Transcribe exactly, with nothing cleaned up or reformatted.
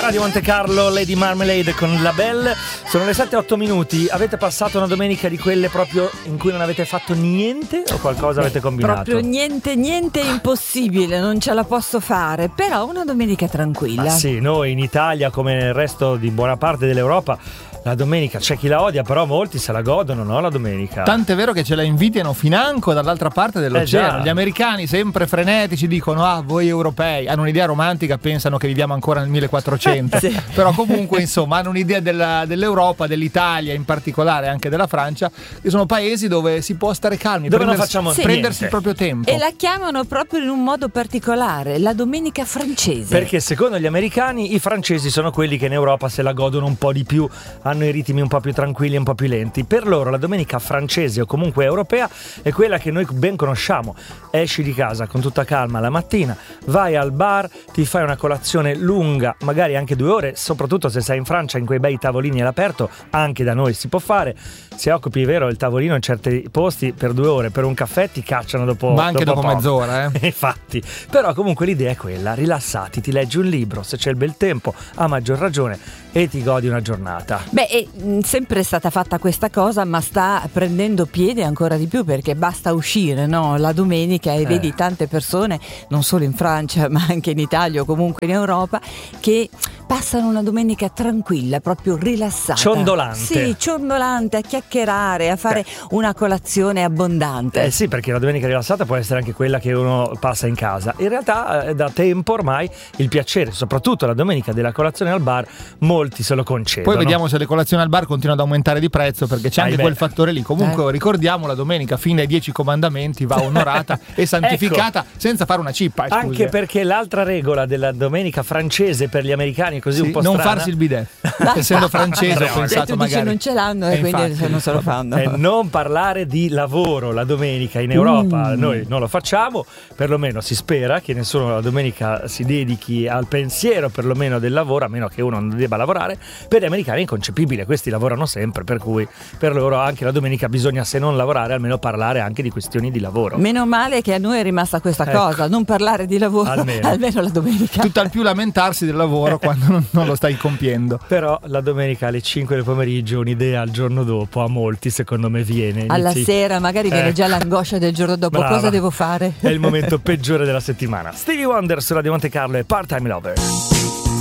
Radio Monte Carlo, Lady Marmalade con La Belle. Sono le sette e otto minuti. Avete passato una domenica di quelle proprio in cui non avete fatto niente o qualcosa avete combinato? Proprio niente, niente, impossibile, non ce la posso fare. Però una domenica tranquilla. Ma sì, noi in Italia, come nel resto di buona parte dell'Europa, la domenica c'è chi la odia, però molti se la godono, no? La domenica. Tant'è vero che ce la invidiano financo dall'altra parte dell'oceano. Eh Gli americani, sempre frenetici, dicono: ah, voi europei hanno un'idea romantica, pensano che viviamo ancora nel millequattrocento. Sì. Però comunque, insomma, hanno un'idea della, dell'Europa, dell'Italia in particolare, anche della Francia, che sono paesi dove si può stare calmi, dove prendersi, non facciamo sì, prendersi il proprio tempo. E la chiamano proprio in un modo particolare, la domenica francese. Perché secondo gli americani i francesi sono quelli che in Europa se la godono un po' di più, hanno i ritmi un po' più tranquilli, un po' più lenti. Per loro la domenica francese o comunque europea è quella che noi ben conosciamo. Esci di casa con tutta calma la mattina, vai al bar, ti fai una colazione lunga, magari anche due ore, soprattutto se sei in Francia, in quei bei tavolini all'aperto, anche da noi si può fare. Se occupi, vero, il tavolino in certi posti per due ore, per un caffè ti cacciano dopo ma anche dopo, dopo mezz'ora, eh. Infatti, però comunque l'idea è quella, rilassati, ti leggi un libro, se c'è il bel tempo, a maggior ragione, e ti godi una giornata. Beh, è sempre stata fatta questa cosa, ma sta prendendo piede ancora di più, perché basta uscire, no? La domenica e eh. vedi tante persone, non solo in Francia, ma anche in Italia o comunque in Europa, che passano una domenica tranquilla, proprio rilassata. Ciondolante. Sì, ciondolante, a chiacchierare, a fare eh. una colazione abbondante. Eh sì, perché la domenica rilassata può essere anche quella che uno passa in casa. In realtà eh, da tempo ormai il piacere, soprattutto la domenica della colazione al bar, molti se lo concedono. Poi vediamo se le colazioni al bar continuano ad aumentare di prezzo, perché c'è Dai, anche beh. quel fattore lì. Comunque eh. ricordiamo, la domenica fine ai dieci comandamenti va onorata e santificata, ecco, senza fare una cippa. Anche scusi. perché l'altra regola della domenica francese per gli americani è così sì, un po' non strana. farsi il bidet. Essendo francese ho pensato tu magari dici non ce l'hanno e eh, quindi infatti, non se lo fanno. E non parlare di lavoro la domenica in Europa. Mm. Noi non lo facciamo, perlomeno si spera che nessuno la domenica si dedichi al pensiero perlomeno del lavoro, a meno che uno non debba lavorare. Per gli americani è inconcepibile, questi lavorano sempre, per cui per loro anche la domenica bisogna, se non lavorare, almeno parlare anche di questioni di lavoro. Meno male che a noi è rimasta questa ecco. cosa, non parlare di lavoro almeno, almeno la domenica. Tutt'al più lamentarsi del lavoro quando non, non lo stai compiendo. Però la domenica alle cinque del pomeriggio un'idea al giorno dopo a molti secondo me viene. Alla Inizi... sera magari viene eh. già l'angoscia del giorno dopo. Brava. Cosa devo fare? È il momento peggiore della settimana. Stevie Wonder su Radio Monte Carlo e Part-Time Lover.